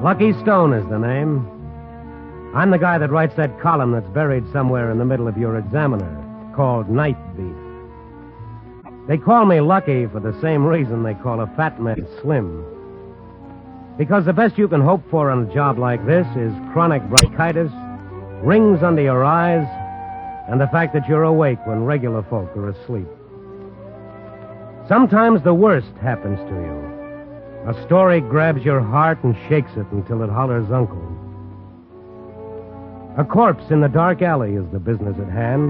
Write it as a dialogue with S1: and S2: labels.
S1: Lucky Stone is the name. I'm the guy that writes that column that's buried somewhere in the middle of your Examiner, called Night Beat. They call me Lucky for the same reason they call a fat man Slim. Because the best you can hope for on a job like this is chronic bronchitis, rings under your eyes, and the fact that you're awake when regular folk are asleep. Sometimes the worst happens to you. A story grabs your heart and shakes it until it hollers uncle. A corpse in the dark alley is the business at hand.